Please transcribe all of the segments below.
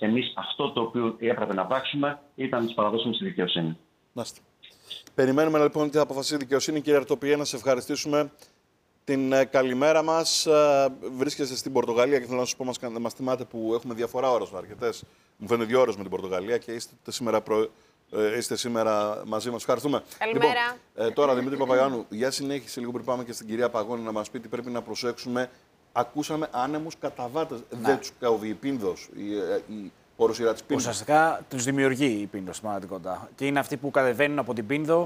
εμείς αυτό το οποίο έπρεπε να πράξουμε ήταν να τις παραδώσουμε στη δικαιοσύνη. Μάλιστα. Περιμένουμε λοιπόν τι θα αποφασίσει η δικαιοσύνη. Κύριε Αρτοπιέ, να σε ευχαριστήσουμε. Την καλημέρα μας. Βρίσκεστε στην Πορτογαλία και θέλω να σας πω, μας θυμάται που έχουμε διαφορά ώρες αρκετές. Μου φαίνεται 2 ώρες με την Πορτογαλία και είστε σήμερα μαζί μας. Ευχαριστούμε. Καλημέρα. Λοιπόν, τώρα, Δημήτρη Παπαγιάννου, για συνέχιση λίγο πριν πάμε και στην κυρία Παγώνη να μας πει τι πρέπει να προσέξουμε. Ακούσαμε άνεμους καταβάτες. Δεν τους καουβεί η πίνδος, η οροσειρά της πίνδος. Ουσιαστικά τους δημιουργεί η πίνδος στην πραγματικότητα. Και είναι αυτοί που κατεβαίνουν από την πίνδο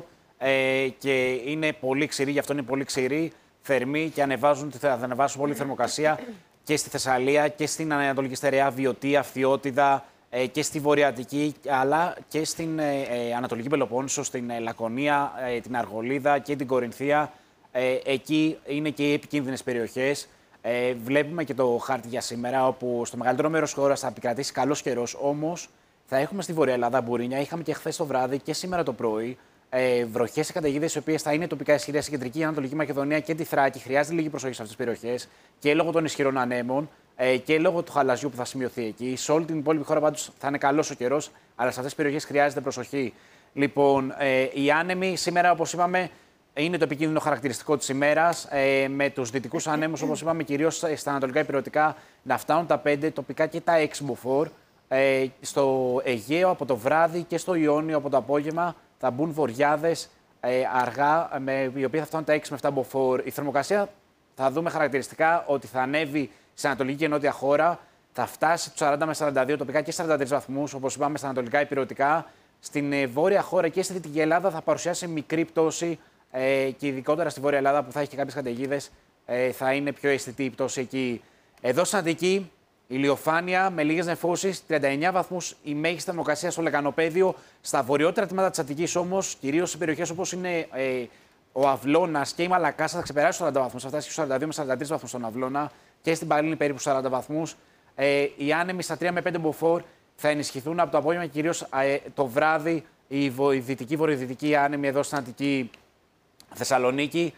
και είναι πολύ ξηροί, γι' αυτό είναι πολύ ξηροί, θερμοί και θα ανεβάσουν πολύ θερμοκρασία και στη Θεσσαλία και στην Ανατολική Στερεά, Βιωτία, Φθιώτιδα και στη Βορειοαττική, αλλά και στην Ανατολική Πελοπόννησο, στην Λακωνία, την Αργολίδα και την Κορινθία. Εκεί είναι και οι επικίνδυνες περιοχές. Βλέπουμε και το χάρτη για σήμερα, όπου στο μεγαλύτερο μέρος της χώρας θα επικρατήσει καλός καιρός. Όμως θα έχουμε στη Βορεια Ελλάδα μπουρίνια. Είχαμε και χθες το βράδυ και σήμερα το πρωί βροχές και καταιγίδες, οι οποίες θα είναι τοπικά ισχυρές στην Κεντρική Ανατολική Μακεδονία και τη Θράκη. Χρειάζεται λίγη προσοχή σε αυτές τις περιοχές και λόγω των ισχυρών ανέμων και λόγω του χαλαζιού που θα σημειωθεί εκεί. Σε όλη την υπόλοιπη χώρα πάντως θα είναι καλός ο καιρός, αλλά σε αυτές τις περιοχές χρειάζεται προσοχή. Λοιπόν, οι άνεμοι σήμερα, όπως είπαμε, είναι το επικίνδυνο χαρακτηριστικό της ημέρας, με τους δυτικούς ανέμους, όπως είπαμε, κυρίως στα ανατολικά υπηρετικά, να φτάνουν τα 5, τοπικά και τα 6 μποφόρ. Στο Αιγαίο από το βράδυ και στο Ιόνιο από το απόγευμα θα μπουν βοριάδες αργά, οι οποίοι θα φτάνουν τα 6 με 7 μποφόρ. Η θερμοκρασία θα δούμε χαρακτηριστικά ότι θα ανέβει στην ανατολική και νότια χώρα, θα φτάσει τους 40 με 42 τοπικά και 43 βαθμούς, όπως είπαμε, στα ανατολικά υπηρετικά. Στην βόρεια χώρα και στη Δυτική Ελλάδα θα παρουσιάσει μικρή πτώση. Και ειδικότερα στη Βόρεια Ελλάδα που θα έχει και κάποιες καταιγίδες, θα είναι πιο αισθητή η πτώση εκεί. Εδώ στην Αττική, ηλιοφάνεια με λίγες νεφώσεις, 39 βαθμούς η μέγιστη θερμοκρασία στο Λεκανοπέδιο. Στα βορειότερα τμήματα της Αττικής όμως, κυρίως σε περιοχές όπως είναι ο Αυλώνας και η Μαλακάσα, θα ξεπεράσει τους 40 βαθμούς. Θα φτάσει στους 42 με 43 βαθμούς στον Αυλώνα και στην Παλίνη περίπου 40 βαθμούς. Οι άνεμοι στα 3 με 5 μποφόρ θα ενισχυθούν από το απόγευμα, κυρίως το βράδυ. Η βορειοδυτική άνεμοι εδώ στην Αττική. Θεσσαλονίκη.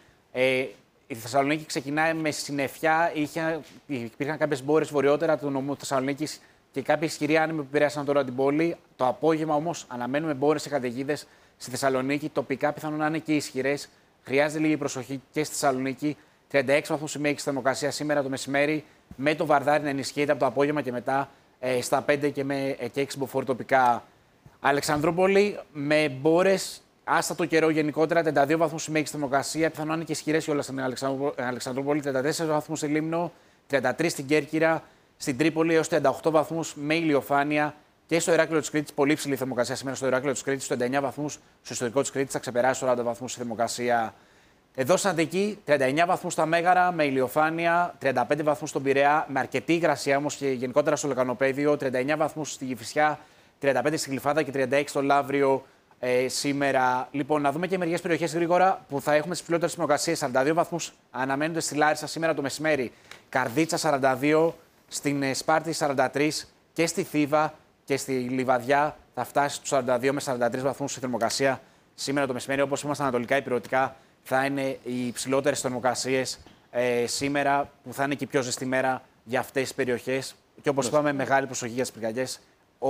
Η Θεσσαλονίκη ξεκινάει με συννεφιά. Υπήρχαν κάποιες μπόρες βορειότερα του νομού Θεσσαλονίκης και κάποιοι ισχυροί άνεμοι που επηρέασαν τώρα την πόλη. Το απόγευμα όμως αναμένουμε μπόρες και καταιγίδες στη Θεσσαλονίκη. Τοπικά πιθανόν να είναι και ισχυρές. Χρειάζεται λίγη προσοχή και στη Θεσσαλονίκη. 36 βαθμούς η μέγιστη θερμοκρασία σήμερα το μεσημέρι, με το βαρδάρι να ενισχύεται από το απόγευμα και μετά στα 5 και 6 μποφόρ τοπικά. Αλεξανδρούπολη με μπόρες. Άστατο καιρό γενικότερα, 32 βαθμούς η μέγιστη θερμοκρασία. Πιθανόν είναι και ισχυρές όλα στην Αλεξανδρούπολη, 34 βαθμούς στη Λίμνο, 33 στην Κέρκυρα, στην Τρίπολη έως 38 βαθμούς με ηλιοφάνεια και στο Ηράκλειο της Κρήτης. Πολύ ψηλή θερμοκρασία σήμερα στο Ηράκλειο της Κρήτης, στο 39 βαθμούς. Στο ιστορικό της Κρήτης θα ξεπεράσει 40 βαθμούς η θερμοκρασία. Εδώ στην Αττική, 39 βαθμούς στα Μέγαρα με ηλιοφάνεια, 35 βαθμούς στον Πειραιά, με αρκετή υγρασία όμως και γενικότερα στο Λεκανοπέδιο, 39 βαθμούς στη Κηφισιά, 35 στη Γλυφάδα και 36 στο Λαύριο. Σήμερα. Λοιπόν, να δούμε και μερικές περιοχές γρήγορα που θα έχουμε τις ψηλότερες θερμοκρασίες. 42 βαθμούς αναμένονται στη Λάρισα σήμερα το μεσημέρι. Καρδίτσα 42, στην Σπάρτη 43 και στη Θήβα και στη Λιβαδιά θα φτάσει στους 42 με 43 βαθμούς η θερμοκρασία σήμερα το μεσημέρι. Όπως είμαστε ανατολικά υπηρετικά, θα είναι οι ψηλότερες θερμοκρασίες σήμερα, που θα είναι και η πιο ζεστή μέρα για αυτές τις περιοχές. Και όπως είπαμε, μεγάλη προσοχή για τις πυρκαγιές.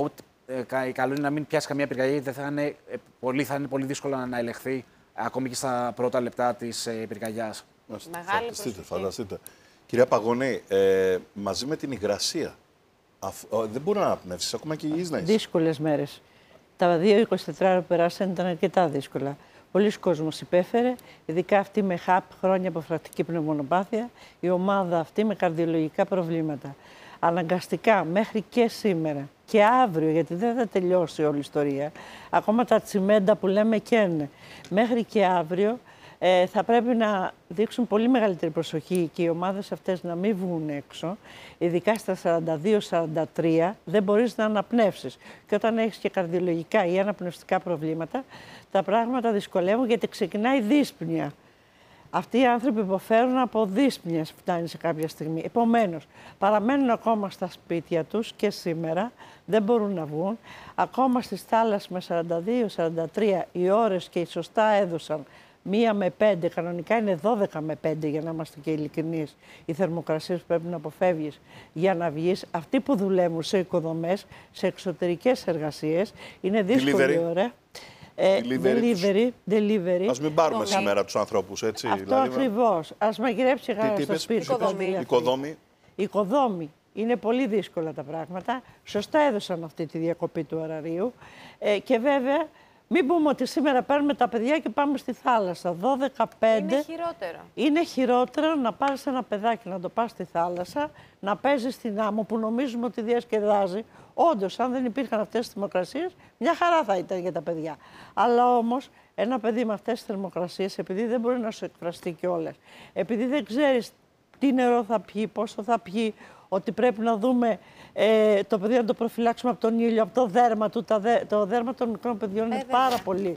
Καλό είναι να μην πιάσει καμία πυρκαγιά, γιατί θα είναι πολύ δύσκολο να ελεγχθεί ακόμη και στα πρώτα λεπτά της πυρκαγιάς. Φανταστείτε. Κυρία Παγωνή, μαζί με την υγρασία, δεν μπορεί να αναπνεύσεις, ακόμα και υγιείς να είσαι. Δύσκολες μέρες. Τα 2-24 που περάσαν ήταν αρκετά δύσκολα. Πολλοί κόσμος υπέφερε, ειδικά αυτοί με ΧΑΠ, χρόνια από φρακτική πνευμονοπάθεια, η ομάδα αυτή με καρδιολογικά προβλήματα. Αναγκαστικά μέχρι και σήμερα και αύριο, γιατί δεν θα τελειώσει όλη η ιστορία, ακόμα τα τσιμέντα που λέμε καίνε, μέχρι και αύριο θα πρέπει να δείξουν πολύ μεγαλύτερη προσοχή και οι ομάδες αυτές να μην βγουν έξω, ειδικά στα 42-43 δεν μπορείς να αναπνεύσεις. Και όταν έχεις και καρδιολογικά ή αναπνευστικά προβλήματα, τα πράγματα δυσκολεύουν γιατί ξεκινάει δύσπνοια. Αυτοί οι άνθρωποι υποφέρουν από δύσπνοιες, φτάνει σε κάποια στιγμή. Επομένως, παραμένουν ακόμα στα σπίτια τους και σήμερα, δεν μπορούν να βγουν. Ακόμα στις θάλασσες με 42-43 οι ώρες και οι σωστά έδωσαν 1 με 5, κανονικά είναι 12 με 5 για να είμαστε και ειλικρινείς. Οι θερμοκρασίες που πρέπει να αποφεύγεις για να βγεις. Αυτοί που δουλεύουν σε οικοδομές, σε εξωτερικές εργασίες, είναι δύσκολη ώρα. Delivery. Ας μην πάρουμε σήμερα τους ανθρώπους, έτσι. Αυτό δηλαδή, ακριβώς. Ας μαγειρέψει στο σπίτι σου. Οικοδόμη. Είναι πολύ δύσκολα τα πράγματα. Σωστά έδωσαν αυτή τη διακοπή του ωραρίου. Και βέβαια, μην πούμε ότι σήμερα παίρνουμε τα παιδιά και πάμε στη θάλασσα. 12-15. Είναι χειρότερο. Είναι χειρότερο να πάρεις ένα παιδάκι να το πας στη θάλασσα, να παίζει στην άμμο που νομίζουμε ότι διασκεδάζει. Όντως, αν δεν υπήρχαν αυτές τις θερμοκρασίες, μια χαρά θα ήταν για τα παιδιά. Αλλά όμως, ένα παιδί με αυτές τις θερμοκρασίες, επειδή δεν μπορεί να σου εκφραστεί κιόλας, επειδή δεν ξέρεις τι νερό θα πιει, πόσο θα πιει, ότι πρέπει να δούμε το παιδί να το προφυλάξουμε από τον ήλιο, από το δέρμα του. Το δέρμα των μικρών παιδιών είναι πάρα πολύ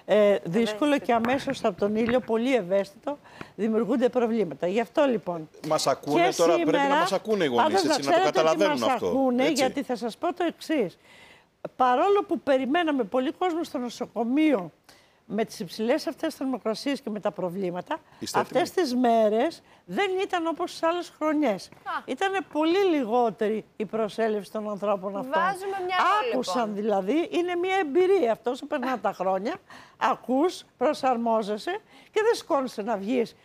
δύσκολο και αμέσως από τον ήλιο, πολύ ευαίσθητο, δημιουργούνται προβλήματα. Γι' αυτό λοιπόν. Μας ακούνε τώρα, σήμερα, πρέπει να μας ακούνε οι γονείς, έτσι, να το καταλαβαίνουν μας αυτό. Ακούνε, γιατί θα σας πω το εξής. Παρόλο που περιμέναμε πολύ κόσμο στο νοσοκομείο, με τις υψηλές αυτές θερμοκρασίες και με τα προβλήματα, αυτές τις μέρες δεν ήταν όπως τις άλλες χρονιές. Ήταν πολύ λιγότερη η προσέλευση των ανθρώπων αυτών. Βάζουμε μια Άκουσαν λοιπόν. Δηλαδή, είναι μια εμπειρία. Αυτό όσο περνά τα χρόνια, ακούς, προσαρμόζεσαι και δεν σκόνεσαι να βγεις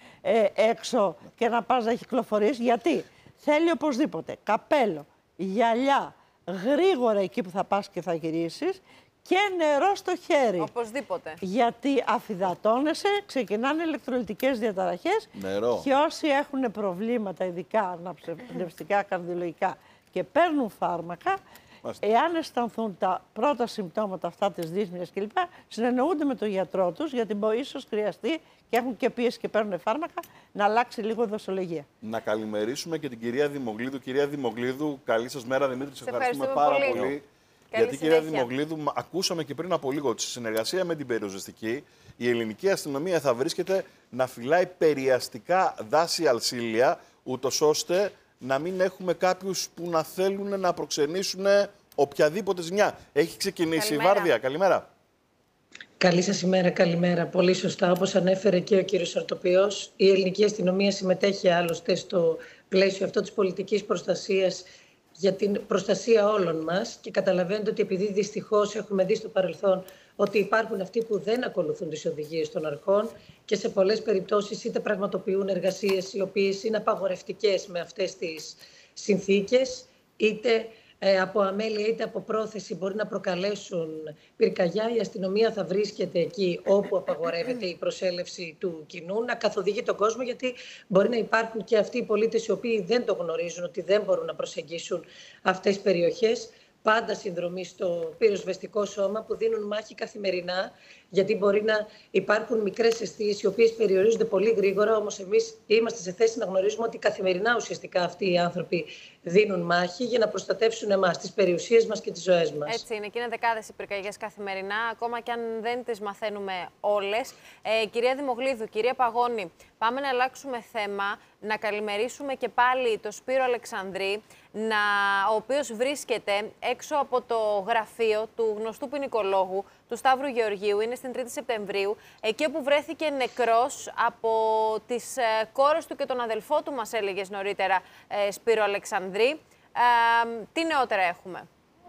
έξω και να πας να κυκλοφορείς. Γιατί θέλει οπωσδήποτε καπέλο, γυαλιά, γρήγορα εκεί που θα πας και θα γυρίσεις, και νερό στο χέρι. Οπωσδήποτε. Γιατί αφυδατώνεσαι, ξεκινάνε ηλεκτρολιτικές διαταραχές. Νερό. Και όσοι έχουν προβλήματα, ειδικά αναπνευστικά, καρδιολογικά και παίρνουν φάρμακα, εάν αισθανθούν τα πρώτα συμπτώματα αυτά της δύσπνοιας κλπ., συνεννοούνται με τον γιατρό τους, γιατί ίσως χρειαστεί και έχουν και πίεση και παίρνουν φάρμακα, να αλλάξει λίγο η δοσολογία. Να καλημερίσουμε και την κυρία Δημογλίδου. Κυρία Δημογλίδου, καλή σας μέρα, Δημήτρη. Σε ευχαριστούμε πάρα πολύ. Γιατί, κυρία Δημογλίδου, ακούσαμε και πριν από λίγο ότι στη συνεργασία με την πυροσβεστική, η ελληνική αστυνομία θα βρίσκεται να φυλάει περιαστικά δάση αλσίλια, ούτως ώστε να μην έχουμε κάποιους που να θέλουν να προξενήσουν οποιαδήποτε ζημιά. Έχει ξεκινήσει η βάρδια. Καλημέρα. Καλή σας ημέρα, καλημέρα. Πολύ σωστά, όπως ανέφερε και ο κύριος Αρτοπιός, η ελληνική αστυνομία συμμετέχει άλλωστε στο πλαίσιο αυτό της πολιτικής προστασίας για την προστασία όλων μας και καταλαβαίνετε ότι επειδή δυστυχώς έχουμε δει στο παρελθόν ότι υπάρχουν αυτοί που δεν ακολουθούν τις οδηγίες των αρχών και σε πολλές περιπτώσεις είτε πραγματοποιούν εργασίες οι οποίες είναι απαγορευτικές με αυτές τις συνθήκες, είτε από αμέλεια είτε από πρόθεση μπορεί να προκαλέσουν πυρκαγιά, η αστυνομία θα βρίσκεται εκεί όπου απαγορεύεται η προσέλευση του κοινού, να καθοδηγεί τον κόσμο, γιατί μπορεί να υπάρχουν και αυτοί οι πολίτες οι οποίοι δεν το γνωρίζουν, ότι δεν μπορούν να προσεγγίσουν αυτές τις περιοχές. Πάντα συνδρομή στο πυροσβεστικό σώμα που δίνουν μάχη καθημερινά, γιατί μπορεί να υπάρχουν μικρές εστίες οι οποίες περιορίζονται πολύ γρήγορα, όμως εμείς είμαστε σε θέση να γνωρίζουμε ότι καθημερινά ουσιαστικά αυτοί οι άνθρωποι δίνουν μάχη για να προστατεύσουν εμάς, τις περιουσίες μας και τις ζωές μας. Έτσι είναι, και είναι δεκάδες οι πυρκαγιές καθημερινά, ακόμα και αν δεν τις μαθαίνουμε όλες. Κυρία Δημογλίδου, κυρία Παγώνη, πάμε να αλλάξουμε θέμα, να καλημερίσουμε και πάλι τον Σπύρο Αλεξανδρή, ο οποίος βρίσκεται έξω από το γραφείο του γνωστού ποινικολόγου, του Σταύρου Γεωργίου. Είναι στην 3η Σεπτεμβρίου, εκεί όπου βρέθηκε νεκρός από τις κόρες του και τον αδελφό του, μας έλεγες νωρίτερα, Σπύρο Αλεξανδρή. Τι νεότερα έχουμε?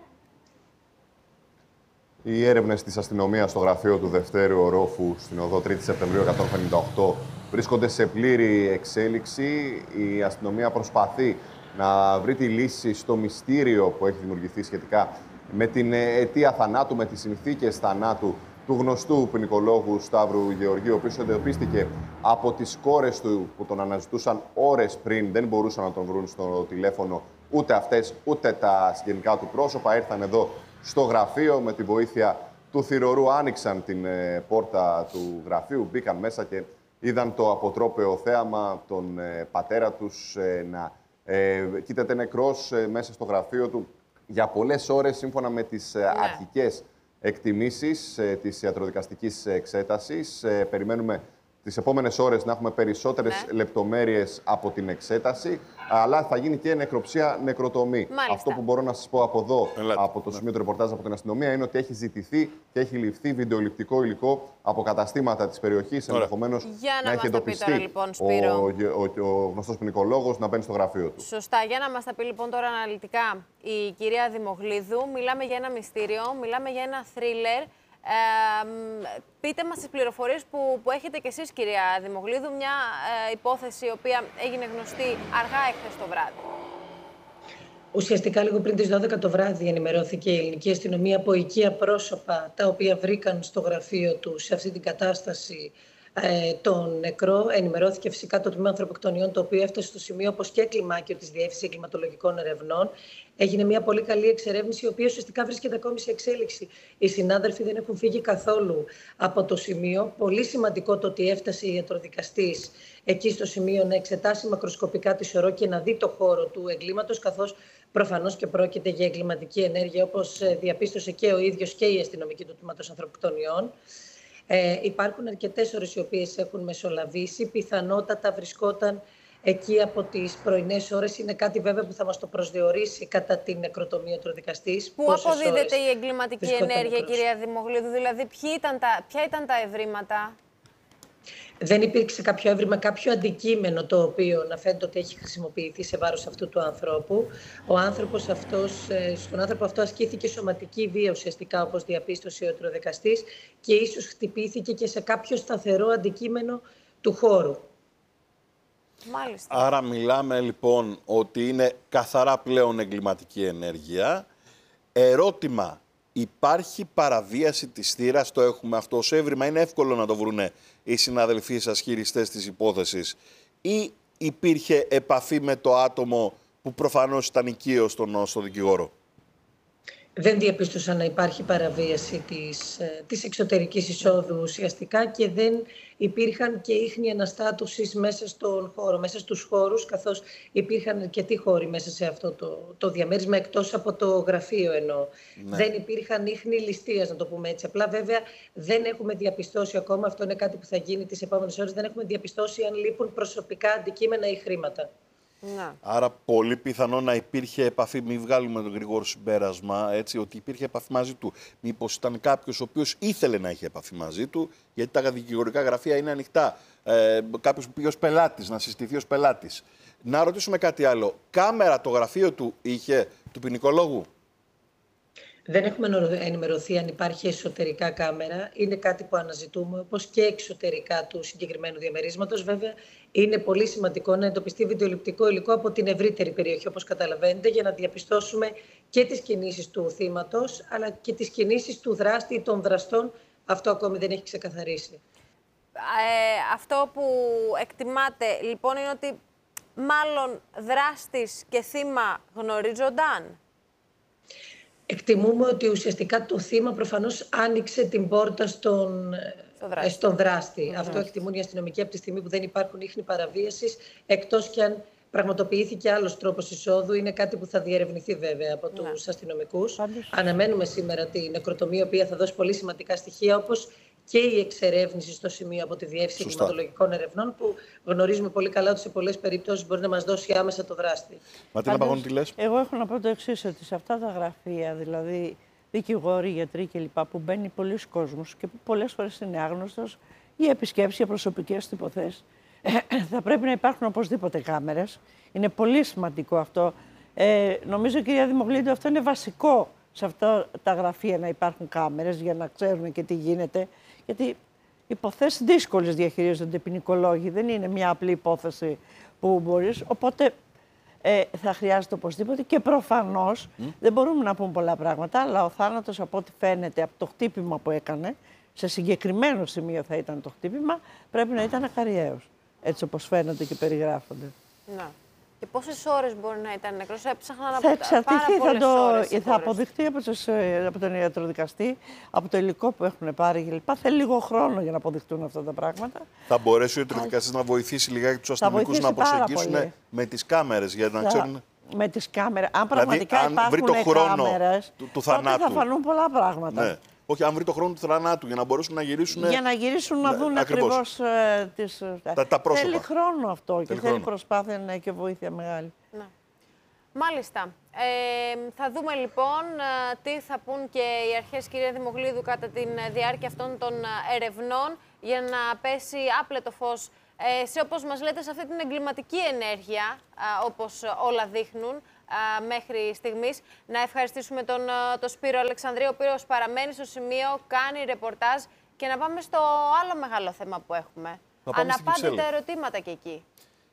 Οι έρευνες της αστυνομίας στο γραφείο του Δευτέρου Ορόφου στην οδό 3η Σεπτεμβρίου 158 βρίσκονται σε πλήρη εξέλιξη. Η αστυνομία προσπαθεί να βρει τη λύση στο μυστήριο που έχει δημιουργηθεί σχετικά με την αιτία θανάτου, με τις συνθήκες θανάτου του γνωστού ποινικολόγου Σταύρου Γεωργίου, ο οποίος εντοπίστηκε από τις κόρες του που τον αναζητούσαν ώρες πριν, δεν μπορούσαν να τον βρουν στο τηλέφωνο ούτε αυτές ούτε τα συγγενικά του πρόσωπα. Ήρθαν εδώ στο γραφείο με τη βοήθεια του θυρωρού, άνοιξαν την πόρτα του γραφείου, μπήκαν μέσα και είδαν το αποτρόπαιο θέαμα, τον πατέρα τους να κοίταται νεκρός μέσα στο γραφείο του για πολλές ώρες, σύμφωνα με τις αρχικές εκτιμήσεις της ιατροδικαστικής εξέτασης. Περιμένουμε τις επόμενες ώρες να έχουμε περισσότερες λεπτομέρειες από την εξέταση, αλλά θα γίνει και νεκροψία, νεκροτομή. Μάλιστα. Αυτό που μπορώ να σας πω από εδώ, από το σημείο του ρεπορτάζ από την αστυνομία, είναι ότι έχει ζητηθεί και έχει ληφθεί βιντεοληπτικό υλικό από καταστήματα της περιοχής, ενδεχομένως να έχει εντοπιστεί τώρα, λοιπόν, Σπύρο, ο γνωστός ποινικολόγος να μπαίνει στο γραφείο του. Σωστά. Για να μας τα πει λοιπόν τώρα αναλυτικά η κυρία Δημογλίδου. Μιλάμε για ένα μυστήριο, μιλάμε για ένα θρίλερ. Πείτε μας τις πληροφορίες που έχετε κι εσείς, κυρία Δημογλίδου, μια υπόθεση η οποία έγινε γνωστή αργά εχθές το βράδυ. Ουσιαστικά λίγο πριν τις 12 το βράδυ ενημερώθηκε η ελληνική αστυνομία από οικεία πρόσωπα τα οποία βρήκαν στο γραφείο του σε αυτή την κατάσταση τον νεκρό. Ενημερώθηκε φυσικά το Τμήμα Ανθρωποκτονιών, το οποίο έφτασε στο σημείο, όπως και κλιμάκιο της Διεύθυνσης Εγκληματολογικών Ερευνών. Έγινε μια πολύ καλή εξερεύνηση, η οποία ουσιαστικά βρίσκεται ακόμη σε εξέλιξη. Οι συνάδελφοι δεν έχουν φύγει καθόλου από το σημείο. Πολύ σημαντικό το ότι έφτασε η ιατροδικαστής εκεί στο σημείο να εξετάσει μακροσκοπικά τη σωρό και να δει το χώρο του εγκλήματος, καθώς προφανώς και πρόκειται για εγκληματική ενέργεια, όπως διαπίστωσε και ο ίδιος και η αστυνομική του Τμήματος Ανθρωποκτονιών. Υπάρχουν αρκετές ώρες οι οποίες έχουν μεσολαβήσει. Πιθανότατα βρισκόταν εκεί από τις πρωινές ώρες. Είναι κάτι βέβαια που θα μας το προσδιορίσει κατά την νεκροτομία του δικαστής. Πού αποδίδεται η εγκληματική ενέργεια, κυρία Δημογλίδου, δηλαδή ποια ήταν τα ευρήματα? Δεν υπήρξε κάποιο έβριμα, κάποιο αντικείμενο το οποίο να φαίνεται ότι έχει χρησιμοποιηθεί σε βάρος αυτού του ανθρώπου. Στον άνθρωπο αυτό ασκήθηκε σωματική βία ουσιαστικά, όπως διαπίστωσε ο ιατροδικαστής, και ίσως χτυπήθηκε και σε κάποιο σταθερό αντικείμενο του χώρου. Μάλιστα. Άρα μιλάμε λοιπόν ότι είναι καθαρά πλέον εγκληματική ενέργεια. Ερώτημα. Υπάρχει παραβίαση της θύρας, το έχουμε αυτό ως έβριμα, είναι εύκολο να το βρουνε οι συναδελφοί σας χειριστές της υπόθεσης, ή υπήρχε επαφή με το άτομο που προφανώς ήταν οικείο στον δικηγόρο? Δεν διαπίστωσα να υπάρχει παραβίαση της εξωτερικής εισόδου ουσιαστικά και δεν υπήρχαν και ίχνη αναστάτωσης μέσα στον χώρο, μέσα στους χώρους, καθώς υπήρχαν αρκετοί χώροι μέσα σε αυτό το διαμέρισμα, εκτός από το γραφείο εννοώ. Ναι. Δεν υπήρχαν ίχνη ληστείας, να το πούμε έτσι. Απλά βέβαια δεν έχουμε διαπιστώσει ακόμα, αυτό είναι κάτι που θα γίνει τις επόμενες ώρες, δεν έχουμε διαπιστώσει αν λείπουν προσωπικά αντικείμενα ή χρήματα. Να. Άρα πολύ πιθανό να υπήρχε επαφή, μην βγάλουμε το γρήγορο συμπέρασμα, έτσι, ότι υπήρχε επαφή μαζί του. Μήπως ήταν κάποιος ο οποίος ήθελε να έχει επαφή μαζί του, γιατί τα δικηγορικά γραφεία είναι ανοιχτά. Κάποιος που πήγε ως πελάτης, να συστηθεί ως πελάτης. Να ρωτήσουμε κάτι άλλο. Κάμερα το γραφείο του είχε, του ποινικολόγου? Δεν έχουμε ενημερωθεί αν υπάρχει εσωτερικά κάμερα. Είναι κάτι που αναζητούμε, όπως και εξωτερικά του συγκεκριμένου διαμερίσματος. Βέβαια, είναι πολύ σημαντικό να εντοπιστεί βιντεοληπτικό υλικό από την ευρύτερη περιοχή, όπως καταλαβαίνετε, για να διαπιστώσουμε και τις κινήσεις του θύματος, αλλά και τις κινήσεις του δράστη ή των δραστών. Αυτό ακόμη δεν έχει ξεκαθαρίσει. Αυτό που εκτιμάτε, λοιπόν, είναι ότι μάλλον δράστης και θύμα γνωρίζονταν. Εκτιμούμε ότι ουσιαστικά το θύμα προφανώς άνοιξε την πόρτα στον δράστη. Αυτό εκτιμούν οι αστυνομικοί από τη στιγμή που δεν υπάρχουν ίχνη παραβίασης, εκτός και αν πραγματοποιήθηκε άλλος τρόπος εισόδου. Είναι κάτι που θα διερευνηθεί βέβαια από τους αστυνομικούς. Αναμένουμε σήμερα την νεκροτομία, η οποία θα δώσει πολύ σημαντικά στοιχεία, όπως και η εξερεύνηση στο σημείο από τη Διεύθυνση Εγκληματολογικών Ερευνών, που γνωρίζουμε πολύ καλά ότι σε πολλές περιπτώσεις μπορεί να μας δώσει άμεσα το δράστη. Ματίνα Παγώνη, τι λες? Εγώ έχω να πω το εξής, ότι σε αυτά τα γραφεία, δηλαδή δικηγόροι, γιατροί κλπ., που μπαίνει πολλοί κόσμος και που πολλές φορές είναι άγνωστος, ή επισκέψεις για προσωπικές υποθέσεις, θα πρέπει να υπάρχουν οπωσδήποτε κάμερες. Είναι πολύ σημαντικό αυτό. Νομίζω, κυρία Δημογλίδου, αυτό είναι βασικό σε αυτά τα γραφεία, να υπάρχουν κάμερες για να ξέρουμε και τι γίνεται. Γιατί υποθέσεις δύσκολες διαχειρίζονται ποινικολόγοι. Δεν είναι μια απλή υπόθεση που μπορείς. Οπότε θα χρειάζεται οπωσδήποτε και προφανώς δεν μπορούμε να πούμε πολλά πράγματα, αλλά ο θάνατος, από ό,τι φαίνεται από το χτύπημα που έκανε, σε συγκεκριμένο σημείο θα ήταν το χτύπημα, πρέπει να ήταν ακαριαίος. Έτσι όπως φαίνονται και περιγράφονται. Να. Και πόσες ώρες μπορεί να ήταν νεκρός? Έψαχνα να θα εξαρτηθεί, θα αποδειχτεί από τον ιατροδικαστή, από το υλικό που έχουν πάρει κλπ. Θέλει λίγο χρόνο για να αποδειχτούν αυτά τα πράγματα. Θα μπορέσει ο ιατροδικαστής να βοηθήσει λιγάκι τους αστυνομικούς να προσεγγίσουν με τις κάμερες, για να ξέρουν. Με τις κάμερες. Αν πραγματικά δηλαδή, αν υπάρχουν βρει το χρόνο κάμερες, του θανάτου, τότε θα φανούν πολλά πράγματα. Ναι. Όχι, αν βρει το χρόνο του θανάτου για να μπορέσουν να γυρίσουν. Για να γυρίσουν να δουν ακριβώς τις. Τα πρόσωπα. Θέλει χρόνο αυτό και θέλει χρόνο. προσπάθεια και βοήθεια μεγάλη. Ναι. Μάλιστα. Θα δούμε λοιπόν τι θα πούν και οι αρχές, κυρία Δημογλίδου, κατά τη διάρκεια αυτών των ερευνών, για να πέσει άπλετο φως σε, όπως μας λέτε, σε αυτή την εγκληματική ενέργεια, όπως όλα δείχνουν μέχρι στιγμής. Να ευχαριστήσουμε τον Σπύρο Αλεξανδρίου, ο οποίος παραμένει στο σημείο, κάνει ρεπορτάζ, και να πάμε στο άλλο μεγάλο θέμα που έχουμε. Αναπάντητα ερωτήματα και εκεί.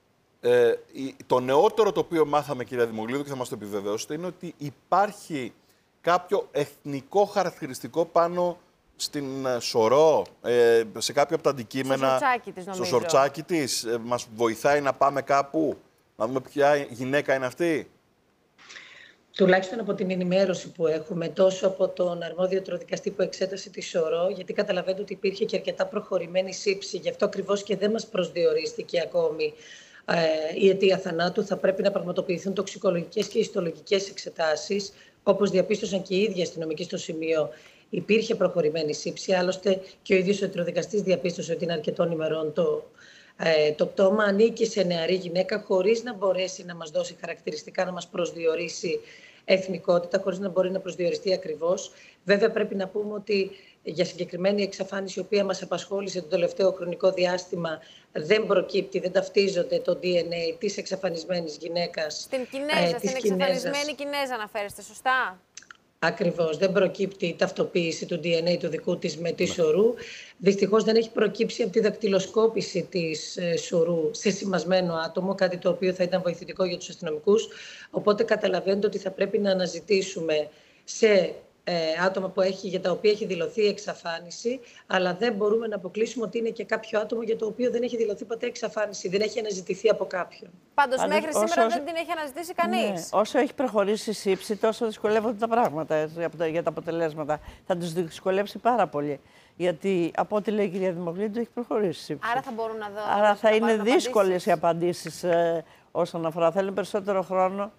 Το νεότερο το οποίο μάθαμε, κυρία Δημογλίδου, και θα μας το επιβεβαιώσετε, είναι ότι υπάρχει κάποιο εθνικό χαρακτηριστικό πάνω στην Σωρό, σε κάποια από τα αντικείμενα. Στο σορτσάκι της, νομίζω. Στο σορτσάκι της. Μας βοηθάει να πάμε κάπου, να δούμε ποια γυναίκα είναι αυτή. Τουλάχιστον από την ενημέρωση που έχουμε, τόσο από τον αρμόδιο τροδικαστή που εξέτασε τη Σωρό, γιατί καταλαβαίνετε ότι υπήρχε και αρκετά προχωρημένη σύψη, γι' αυτό ακριβώς και δεν μας προσδιορίστηκε ακόμη η αιτία θανάτου. Θα πρέπει να πραγματοποιηθούν τοξικολογικές και ιστολογικές εξετάσεις, όπως διαπίστωσαν και οι ίδιοι αστυνομικοί στο σημείο. Υπήρχε προχωρημένη σύψη, άλλωστε και ο ίδιος ο τροδικαστής διαπίστωσε ότι είναι αρκετών ημερών το πτώμα. Ανήκει σε νεαρή γυναίκα, χωρίς να μπορέσει να μας δώσει χαρακτηριστικά, να μας προσδιορίσει εθνικότητα, χωρίς να μπορεί να προσδιοριστεί ακριβώς. Βέβαια, πρέπει να πούμε ότι για συγκεκριμένη εξαφάνιση, η οποία μας απασχόλησε το τελευταίο χρονικό διάστημα, δεν προκύπτει, δεν ταυτίζονται το DNA της εξαφανισμένης γυναίκας. Στην Κινέζα, στην εξαφανισμένη Κινέζα αναφέρεστε, σωστά? Ακριβώς, δεν προκύπτει η ταυτοποίηση του DNA του δικού της με τη Σωρού. Δυστυχώς δεν έχει προκύψει από τη δακτυλοσκόπηση της Σωρού σε σημασμένο άτομο, κάτι το οποίο θα ήταν βοηθητικό για τους αστυνομικούς. Οπότε καταλαβαίνετε ότι θα πρέπει να αναζητήσουμε σε άτομα για τα οποία έχει δηλωθεί εξαφάνιση, αλλά δεν μπορούμε να αποκλείσουμε ότι είναι και κάποιο άτομο για το οποίο δεν έχει δηλωθεί ποτέ εξαφάνιση, δεν έχει αναζητηθεί από κάποιον. Πάντως μέχρι σήμερα δεν την έχει αναζητήσει κανείς. Ναι, όσο έχει προχωρήσει η σύψη, τόσο δυσκολεύονται τα πράγματα για τα αποτελέσματα. Θα τους δυσκολεύσει πάρα πολύ. Γιατί από ό,τι λέει η κυρία Δημογλίδου, έχει προχωρήσει η σύψη. Άρα θα μπορούν να δω. Άρα θα είναι δύσκολες οι απαντήσεις όσον αφορά. Θέλουν περισσότερο χρόνο.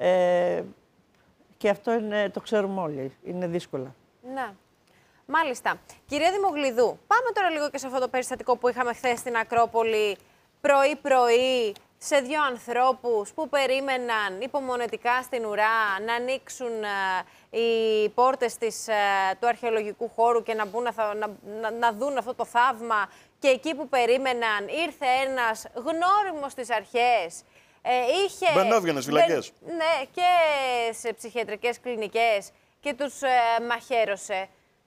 Και αυτό το ξέρουμε όλοι. Είναι δύσκολα. Ναι. Μάλιστα. Κυρία Δημογλίδου, πάμε τώρα λίγο και σε αυτό το περιστατικό που είχαμε χθες στην Ακρόπολη, πρωί-πρωί, σε δύο ανθρώπους που περίμεναν υπομονετικά στην ουρά να ανοίξουν οι πόρτες του αρχαιολογικού χώρου και να δουν αυτό το θαύμα. Και εκεί που περίμεναν ήρθε ένας γνώριμος στις αρχές. Μπαινόβγαινες φυλακές. Ναι, και σε ψυχιατρικές κλινικές και τους μαχαίρωσε.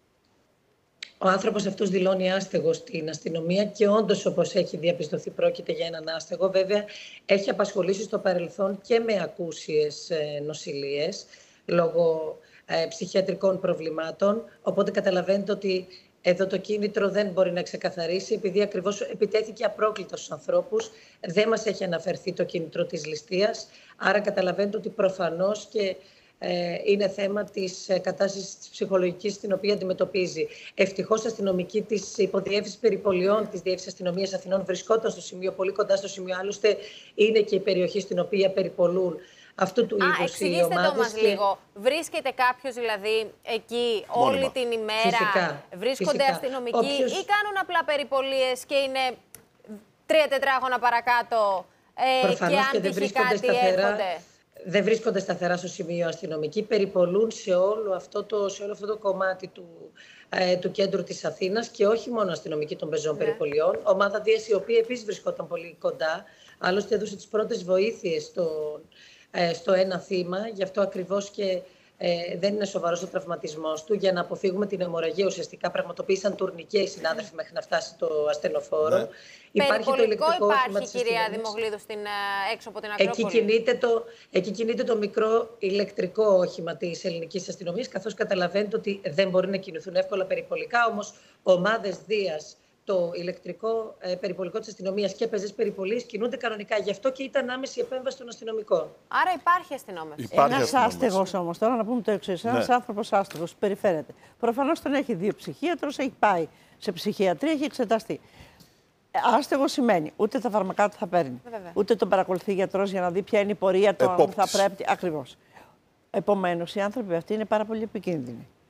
Ο άνθρωπος αυτός δηλώνει άστεγο στην αστυνομία και όντως, όπως έχει διαπιστωθεί, πρόκειται για έναν άστεγο. Βέβαια, έχει απασχολήσει στο παρελθόν και με ακούσιες νοσηλίες λόγω ψυχιατρικών προβλημάτων. Οπότε καταλαβαίνετε ότι εδώ το κίνητρο δεν μπορεί να ξεκαθαρίσει, επειδή ακριβώς επιτέθηκε απρόκλητα στους ανθρώπους. Δεν μας έχει αναφερθεί το κίνητρο της ληστείας. Άρα καταλαβαίνετε ότι προφανώς και είναι θέμα της κατάστασης της ψυχολογικής στην οποία αντιμετωπίζει. Ευτυχώς, αστυνομικοί της υποδιεύθυνσης περιπολιών της Διεύθυνσης Αστυνομίας Αθηνών βρισκόταν στο σημείο, πολύ κοντά στο σημείο. Άλλωστε, είναι και η περιοχή στην οποία περιπολούν αυτού του είδους οι ομάδες. Εξηγήστε το μας λίγο. Βρίσκεται κάποιος δηλαδή εκεί όλη την ημέρα? Φυσικά, βρίσκονται αστυνομικοί ή κάνουν απλά περιπολίες και είναι 3 τετράγωνα παρακάτω προφανώς και αν τυχεί κάτι έρχονται? Δεν βρίσκονται σταθερά στο σημείο αστυνομικοί. Περιπολούν σε όλο αυτό το κομμάτι του κέντρου της Αθήνας και όχι μόνο αστυνομικοί των πεζών περιπολιών. Ομάδα Δίας, η οποία επίσης βρισκόταν πολύ κοντά. Άλλωστε έδωσε τις πρώτες βοήθειες στο ένα θύμα. Γι' αυτό ακριβώς και δεν είναι σοβαρός ο τραυματισμός του. Για να αποφύγουμε την αιμορραγία, ουσιαστικά πραγματοποίησαν τουρνικέ οι συνάδελφοι μέχρι να φτάσει το ασθενοφόρο. Ναι. Υπάρχει το ηλεκτρικό όχημα της κυρία αστυνομίας. Δημογλίδου, έξω από την Ακρόπολη? Εκεί κινείται το μικρό ηλεκτρικό όχημα της ελληνικής αστυνομίας, καθώς καταλαβαίνετε ότι δεν μπορεί να κινηθούν εύκολα περιπολικά. Όμως, ομάδες Δίας, το ηλεκτρικό περιπολικό της αστυνομίας και πεζές περιπολίες κινούνται κανονικά. Γι' αυτό και ήταν άμεση επέμβαση των αστυνομικών. Άρα υπάρχει αστυνόμευση. Ένας άστεγος όμως, τώρα να πούμε το εξής. Ένας άνθρωπος άστεγος που περιφέρεται. Προφανώς τον έχει δει ο ψυχίατρος, έχει πάει σε ψυχιατρία, έχει εξεταστεί. Άστεγο σημαίνει ούτε τα φαρμακά του θα παίρνει, ούτε τον παρακολουθεί γιατρός για να δει ποια είναι η πορεία του, αν θα πρέπει. Ακριβώς. Επομένως, οι άνθρωποι αυτοί είναι πάρα πολύ επικίνδυνοι.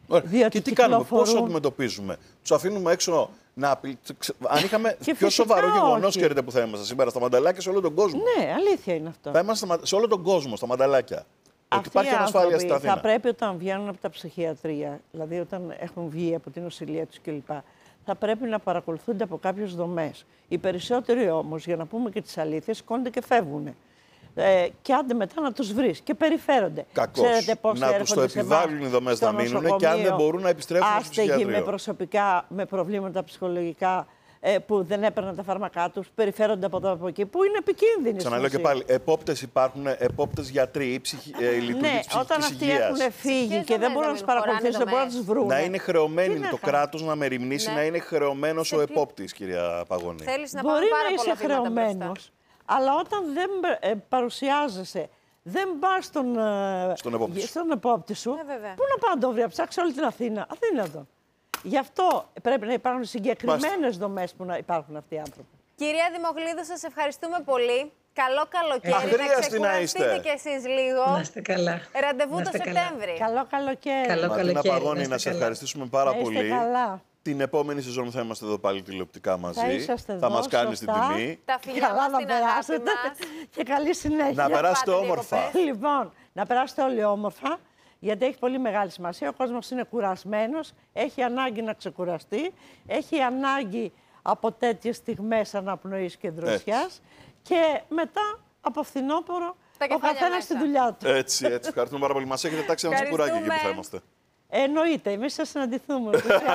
Ωραία. Και τι κάνουμε, πώς το αντιμετωπίζουμε? Τους αφήνουμε έξω να αν είχαμε πιο σοβαρό γεγονός, ξέρετε που θα ήμασταν σήμερα, στα μανταλάκια σε όλο τον κόσμο. Ναι, αλήθεια είναι αυτό. Θα ήμασταν σε όλο τον κόσμο, στα μανταλάκια. Ότι υπάρχει ανασφάλεια στην Αθήνα. Θα πρέπει όταν βγαίνουν από τα ψυχιατρία, δηλαδή όταν έχουν βγει από την νοσηλεία τους κλπ., θα πρέπει να παρακολουθούνται από κάποιες δομές. Οι περισσότεροι όμως, για να πούμε και τις αλήθειες, σηκώνονται και φεύγουν. Και άντε μετά να τους βρεις και περιφέρονται. Κακώς. Ξέρετε πώς να τους το επιβάλλουν οι δομές να μείνουν και αν δεν μπορούν να επιστρέψουν στο ψυχιατρίο. Με προσωπικά, με προβλήματα ψυχολογικά, που δεν έπαιρναν τα φάρμακά τους, περιφέρονται από εδώ από εκεί, που είναι επικίνδυνοι. Ξαναλέω και πάλι, επόπτες υπάρχουν, επόπτες γιατροί, λειτουργοί της όταν αυτοί έχουν φύγει και δεν μπορούν να τους παρακολουθήσουν, δεν μπορούν να τους βρουν. Να είναι χρεωμένοι το κράτος να μεριμνήσει, να είναι χρεωμένος ο επόπτης, κυρία Παγώνη. Μπορεί να είσαι χρεωμένος, αλλά όταν δεν παρουσιάζεσαι, δεν πας στον επόπτη σου, πού να πάω να το βρει, να ψάξει όλη την Αθήνα. Αδύνατο. Γι' αυτό πρέπει να υπάρχουν συγκεκριμένες δομές που να υπάρχουν αυτοί οι άνθρωποι. Κυρία Δημογλίδου, σας ευχαριστούμε πολύ. Καλό καλοκαίρι. Αχρίαστη να ξεκουραστείτε κι εσείς λίγο. Να είστε καλά. Ραντεβού το Σεπτέμβρη. Καλό καλοκαίρι. Ματίνα Παγώνη, να σε ευχαριστήσουμε πάρα πολύ. Καλά. Την επόμενη σεζόν θα είμαστε εδώ πάλι τηλεοπτικά μαζί. Θα μας κάνεις την τιμή. Τα φιλιά μας, την αγάπη μας. Και καλή συνέχεια. Να περάσετε όμορφα. Λοιπόν, να περάσετε όλοι όμορφα, γιατί έχει πολύ μεγάλη σημασία. Ο κόσμος είναι κουρασμένος, έχει ανάγκη να ξεκουραστεί, έχει ανάγκη από τέτοιες στιγμές αναπνοής και δροσιάς και μετά από φθινόπωρο ο καθένας στη δουλειά του. Έτσι, ευχαριστούμε πάρα πολύ. Μας έχετε τάξει ένα τσικουράκι εκεί που θα είμαστε. Εννοείται, εμείς θα συναντηθούμε.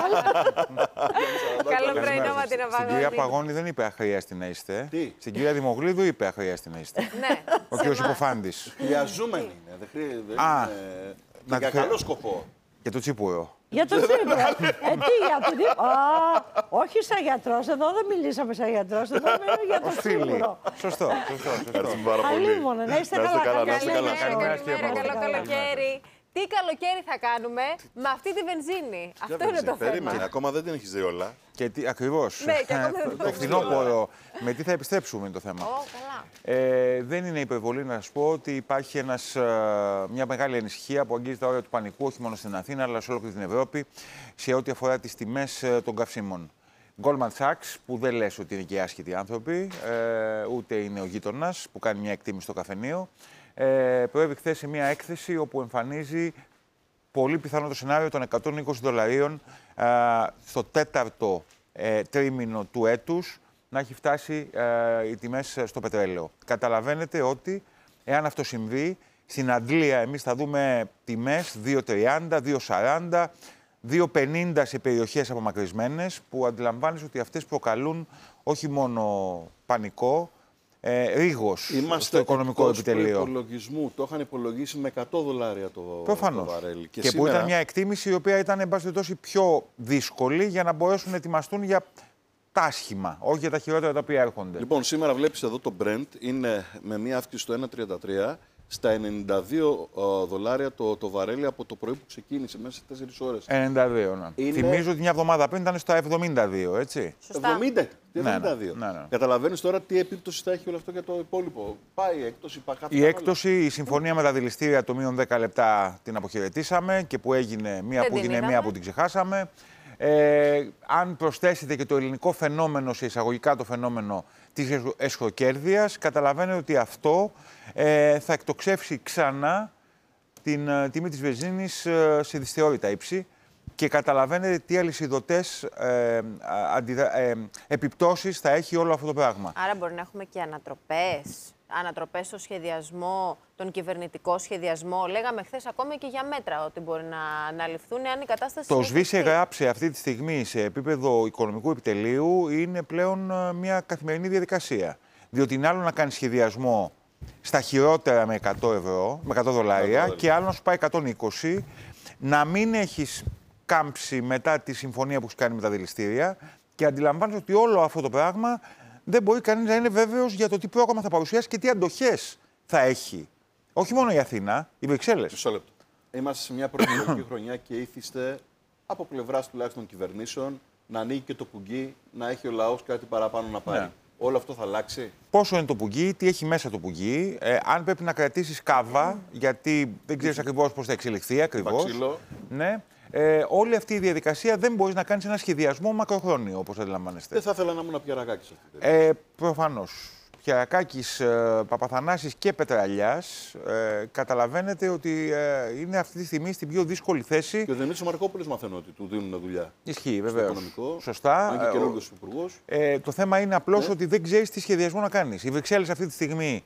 Καλό πρωινό, Ματίνα Παγώνη. Στην κυρία Παγώνη δεν είπε αχρίαστη να είστε. Τι? Στην κυρία Δημογλίδου είπε αχρίαστη να είστε. Ναι. Ο κ. Υποφάντης. Χρειαζούμενη είναι. Δεν είναι για καλό σκοπό. Για το τσίπουρο. Για το τσίπουρο. Τι, για το τσίπουρο. Όχι σαν γιατρός, εδώ δεν μιλήσαμε σαν γιατρός, εδώ μιλάμε για το τσίπουρο. Σωστό. Ευχαριστούμε πάρα πολύ. Αλίμονο, να είστε καλά. Καλό καλοκαίρι. Τι καλοκαίρι θα κάνουμε με αυτή τη βενζίνη. Αυτό είναι το θέμα. Περίμενε, ακόμα δεν την έχεις δει όλα. Και ακριβώς. Ναι, και ακόμα δεν το φθινόπωρο. Με τι θα επιστρέψουμε είναι το θέμα. Δεν είναι υπερβολή να σας πω ότι υπάρχει μια μεγάλη ανησυχία που αγγίζει τα όρια του πανικού, όχι μόνο στην Αθήνα, αλλά σε ολόκληρη την Ευρώπη, σε ό,τι αφορά τις τιμές των καυσίμων. Goldman Sachs, που δεν λες ότι είναι και άσχετοι άνθρωποι, ούτε είναι ο γείτονας που κάνει μια εκτίμηση στο καφενείο, προέβη χθες σε μια έκθεση όπου εμφανίζει πολύ πιθανό το σενάριο των $120 στο τέταρτο τρίμηνο του έτους να έχει φτάσει οι τιμές στο πετρέλαιο. Καταλαβαίνετε ότι εάν αυτό συμβεί, στην Αντλία εμείς θα δούμε τιμές 2,30, 2,40, 2,50 σε περιοχές απομακρυσμένες, που αντιλαμβάνεις ότι αυτές προκαλούν όχι μόνο πανικό, ρίγος στο οικονομικό επιτελείο. Του υπολογισμού το είχαν υπολογίσει με $100 το βαρέλι. Και σήμερα... που ήταν μια εκτίμηση η οποία ήταν, εν πάση περιπτώσει, πιο δύσκολη για να μπορέσουν να ετοιμαστούν για τα άσχημα, όχι για τα χειρότερα τα οποία έρχονται. Λοιπόν, σήμερα βλέπεις εδώ το Brent είναι με μια αύξηση στο 1,33 στα $92 το βαρέλι από το πρωί που ξεκίνησε, μέσα σε 4 ώρες. 92, ναι. Θυμίζω ότι μια εβδομάδα πριν ήταν στα 72, έτσι. Σωστά. 72. Ναι. Καταλαβαίνεις τώρα τι επίπτωση θα έχει όλο αυτό για το υπόλοιπο. Πάει η έκπτωση, η έκπτωση, η συμφωνία με τα δηληστήρια το μείον 10 λεπτά την αποχαιρετήσαμε και που έγινε μία που έγινε, μία που την ξεχάσαμε. Αν προσθέσετε και το ελληνικό φαινόμενο, σε εισαγωγικά το φαινόμενο της εσχροκέρδειας, καταλαβαίνετε ότι αυτό θα εκτοξεύσει ξανά την τιμή της βενζίνης σε δυσθεώρητα ύψη και καταλαβαίνετε τι αλυσιδωτές επιπτώσεις θα έχει όλο αυτό το πράγμα. Άρα μπορεί να έχουμε και ανατροπές στο σχεδιασμό, τον κυβερνητικό σχεδιασμό. Λέγαμε χθες ακόμα και για μέτρα ότι μπορεί να αναλυφθούν εάν η κατάσταση... Το ΣΒΙΣ γράψε αυτή τη στιγμή σε επίπεδο οικονομικού επιτελείου είναι πλέον μια καθημερινή διαδικασία. Διότι είναι άλλο να κάνει σχεδιασμό στα χειρότερα με $100 και άλλο να σου πάει 120, να μην έχεις κάμψει μετά τη συμφωνία που έχει κάνει με τα δηληστήρια και αντιλαμβάνεσαι ότι όλο αυτό το πράγμα δεν μπορεί κανείς να είναι βέβαιος για το τι πρόγραμμα θα παρουσιάσει και τι αντοχές θα έχει. Όχι μόνο η Αθήνα, οι Βρυξέλλες. Μισό λεπτό. Είμαστε σε μια προεκλογική χρονιά και ήθιστε από πλευράς τουλάχιστον κυβερνήσεων να ανοίγει και το πουγγί, να έχει ο λαός κάτι παραπάνω να πάρει. Ναι. Όλο αυτό θα αλλάξει. Πόσο είναι το πουγγί, τι έχει μέσα το πουγγί, αν πρέπει να κρατήσεις κάβα, γιατί δεν ξέρεις ακριβώς πώς θα εξελιχθεί ακριβώς. Ξύλο. Ναι. όλη αυτή η διαδικασία δεν μπορεί να κάνει ένα σχεδιασμό μακροχρόνιο, όπως αντιλαμβάνεστε. Δεν θα ήθελα να ήμουν Πιερακάκης αυτή. Προφανώς. Πιερακάκης, Παπαθανάσης και Πετραλιάς, καταλαβαίνετε ότι είναι αυτή τη στιγμή στην πιο δύσκολη θέση. Και ο Δημήτρης Μαρκόπουλος μαθαίνω ότι του δίνουν δουλειά. Ισχύει, βεβαίως. Σωστά. Αν και καινούργιος υπουργός. Το θέμα είναι απλώς ότι δεν ξέρεις τι σχεδιασμό να κάνεις. Οι Βρυξέλλες αυτή τη στιγμή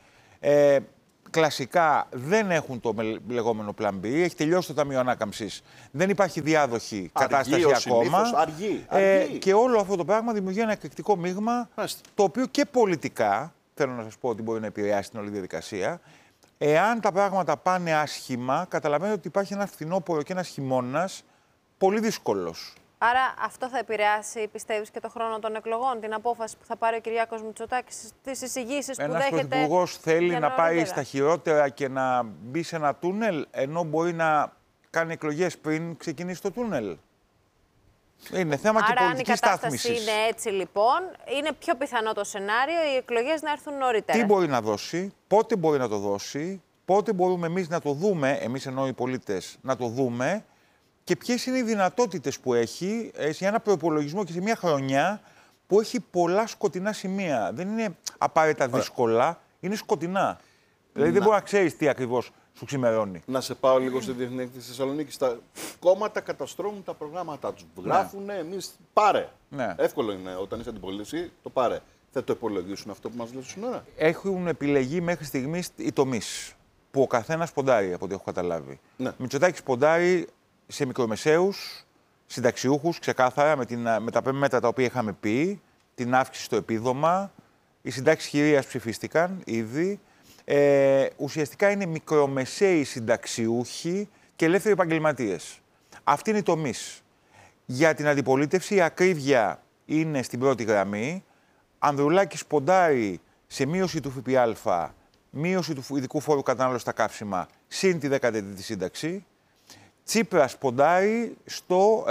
κλασικά δεν έχουν το λεγόμενο Plan B. Έχει τελειώσει το Ταμείο Ανάκαμψης. Δεν υπάρχει διάδοχη κατάσταση ακόμα. Αργεί. Και όλο αυτό το πράγμα δημιουργεί ένα εκρηκτικό μείγμα, το οποίο και πολιτικά, θέλω να σας πω ότι μπορεί να επηρεάσει την όλη διαδικασία. Εάν τα πράγματα πάνε άσχημα, καταλαβαίνετε ότι υπάρχει ένα φθινόπωρο και ένας χειμώνας πολύ δύσκολος. Άρα αυτό θα επηρεάσει, πιστεύεις, και το χρόνο των εκλογών, την απόφαση που θα πάρει ο Κυριάκος Μητσοτάκης, τις εισηγήσεις που δέχεται. Ένας πρωθυπουργός θέλει να πάει στα χειρότερα και να μπει σε ένα τούνελ, ενώ μπορεί να κάνει εκλογές πριν ξεκινήσει το τούνελ. Είναι θέμα και πολιτικής στάθμισης. Αν η κατάσταση είναι έτσι, λοιπόν, είναι πιο πιθανό το σενάριο οι εκλογές να έρθουν νωρίτερα. Τι μπορεί να δώσει, πότε μπορεί να το δώσει, πότε μπορούμε εμείς να το δούμε, εμείς εννοώ οι πολίτες, να το δούμε, και ποιες είναι οι δυνατότητες που έχει σε ένα προϋπολογισμό και σε μια χρονιά που έχει πολλά σκοτεινά σημεία. Δεν είναι απαραίτητα δύσκολα, είναι σκοτεινά. Δηλαδή δεν μπορεί να ξέρεις τι ακριβώς σου ξημερώνει. Να σε πάω λίγο στη Διεθνή Έκθεση της Θεσσαλονίκης. Τα κόμματα καταστρώνουν τα προγράμματά τους. Γράφουν, εμείς πάρε. Ναι. Εύκολο είναι όταν είσαι αντιπολίτευση, το πάρε. Θα το υπολογίσουν αυτό που μας λέει σήμερα. Έχουν επιλεγεί μέχρι στιγμής οι τομείς που ο καθένας ποντάρει, από ό,τι έχω καταλάβει. Ναι. Μητσοτάκης ποντάρει σε μικρομεσαίους, συνταξιούχους, ξεκάθαρα, με τα μέτρα τα οποία είχαμε πει, την αύξηση στο επίδομα, οι συντάξεις χειρίας ψηφίστηκαν ήδη. Ουσιαστικά είναι μικρομεσαίοι συνταξιούχοι και ελεύθεροι επαγγελματίες. Αυτή είναι η τομής. Για την αντιπολίτευση η ακρίβεια είναι στην πρώτη γραμμή. Ανδρουλάκης ποντάρει σε μείωση του ΦΠΑ, μείωση του ειδικού φόρου κατανάλωσης στα καύσιμα, συν τη 13η σύνταξη. Τσίπρας ποντάρει στο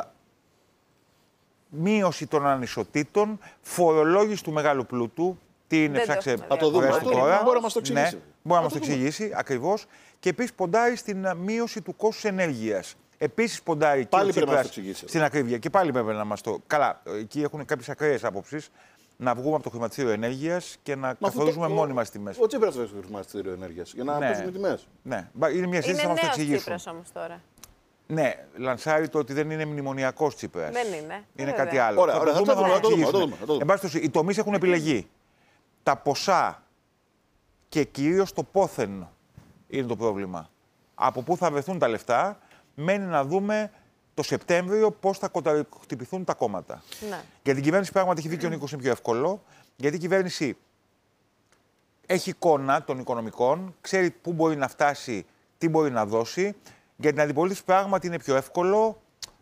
μείωση των ανισοτήτων, φορολόγηση του μεγάλου πλούτου. Τι είναι, ψάξε. Θα το δούμε. Μπορεί να μας το εξηγήσει. Ναι, μπορεί να μας το εξηγήσει, ακριβώς. Και επίσης ποντάρει στην μείωση του κόστους ενέργειας. Επίσης ποντάρει και ο Τσίπρας στην ακρίβεια. Και πάλι πρέπει να μας το. Καλά, εκεί έχουν κάποιες ακραίες άποψεις. Να βγούμε από το χρηματιστήριο ενέργειας και να καθορίζουμε μόνοι μας τιμές. Ο Τσίπρας βρίσκεται στο χρηματιστήριο ενέργειας για να πέσουμε τιμές. Ναι, είναι μια συζήτηση να μας το εξηγήσουν. Είναι νέος Τσίπρας όμως τώρα. Ναι, λανσάρει το ότι δεν είναι μνημονιακός Τσίπρας. Δεν είναι. Είναι κάτι άλλο. Ωραία, θα το δούμε. Εν πάση περιπτώσει, οι τομείς έχουν επιλεγεί. Τα ποσά και κυρίως το πόθεν είναι το πρόβλημα. Από πού θα βρεθούν τα λεφτά, μένει να δούμε το Σεπτέμβριο πώς θα κονταροχτυπηθούν τα κόμματα. Ναι. Για την κυβέρνηση πράγματι έχει δίκιο ο Νίκος, είναι πιο εύκολο, γιατί η κυβέρνηση έχει εικόνα των οικονομικών, ξέρει πού μπορεί να φτάσει, τι μπορεί να δώσει. Για την αντιπολίτευση πράγματι είναι πιο εύκολο.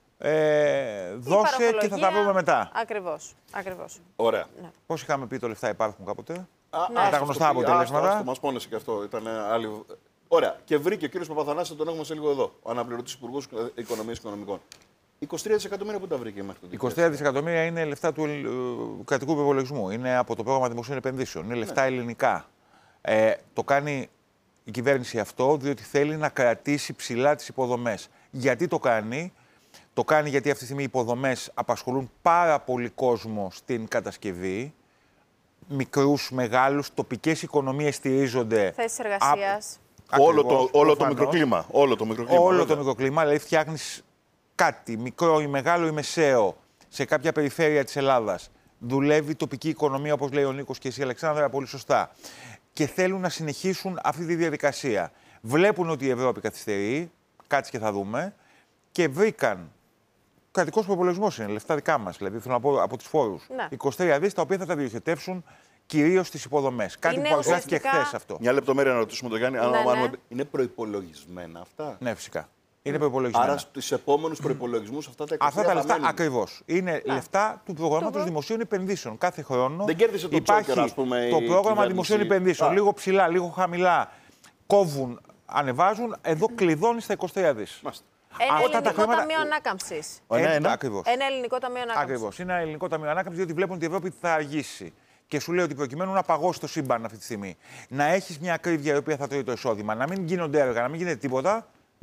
Δώσε και θα τα βρούμε μετά. Ακριβώς. Ωραία. Ναι. Πώς είχαμε πει, το λεφτά υπάρχουν κάποτε. Ναι. Τα γνωστά αποτελέσματα. Μας πόνεσε και αυτό. Ήταν άλλη. Ωραία. Και βρήκε ο κύριος Παπαθανάσης, τον έχουμε σε λίγο εδώ. Ο αναπληρωτής υπουργός Οικονομίας και Οικονομικών. 23 δισεκατομμύρια που τα βρήκε μέχρι το 23 δισεκατομμύρια είναι λεφτά του κρατικού υπολογισμού. Είναι από το πρόγραμμα δημοσίων επενδύσεων. Είναι λεφτά ελληνικά. Το κάνει η κυβέρνηση αυτό διότι θέλει να κρατήσει ψηλά τις υποδομές. Γιατί το κάνει? Το κάνει γιατί αυτή τη στιγμή οι υποδομές απασχολούν πάρα πολύ κόσμο στην κατασκευή. Μικρούς, μεγάλους, τοπικές οικονομίες στηρίζονται. Θέσεις εργασίας. Όλο το μικροκλίμα. Όλο το μικροκλίμα, δηλαδή φτιάχνεις κάτι μικρό ή μεγάλο ή μεσαίο σε κάποια περιφέρεια της Ελλάδας. Δουλεύει η τοπική οικονομία, όπως λέει ο Νίκος και εσύ, Αλεξάνδρα, πολύ σωστά. Και θέλουν να συνεχίσουν αυτή τη διαδικασία. Βλέπουν ότι η Ευρώπη καθυστερεί, κάτσε και θα δούμε, και βρήκαν. Ο κρατικός προϋπολογισμός είναι, λεφτά δικά μας, δηλαδή θέλω να πω από τους φόρους. Ναι. 23 δις, τα οποία θα τα διοχετεύσουν κυρίως στις υποδομές. Κάτι που παρουσιάστηκε χθες αυτό. Μια λεπτομέρεια να ρωτήσουμε τον Γιάννη. Είναι προϋπολογισμένα αυτά? Ναι, φυσικά. Είναι προϋπολογισμένα. Άρα στους επόμενους προϋπολογισμούς αυτά τα 23 αυτά τα λεφτά ακριβώς. Είναι λεφτά του προγράμματος δημοσίων επενδύσεων. Κάθε χρόνο δεν κέρδισε το υπάρχει τσόκερ, ας πούμε, το πρόγραμμα δημοσίων επενδύσεων. Λίγο ψηλά, λίγο χαμηλά. Κόβουν, ανεβάζουν. Εδώ κλειδώνει στα 23 δις. Ένα ελληνικό ταμείο ανάκαμψης. Ακριβώς. Ένα ελληνικό ταμείο ανάκαμψης. Ακριβώς. Είναι ένα ελληνικό ταμείο ανάκαμψης, διότι βλέπουν ότι η Ευρώπη θα αργήσει. Και σου λέει ότι προκειμένου να παγώσει το σύμπαν αυτή τη στιγμή, να έχεις μια ακρίβεια η οποία θα τρώει το εισόδημα, να μην γίνονται έργα, να μην γίνεται τίποτα,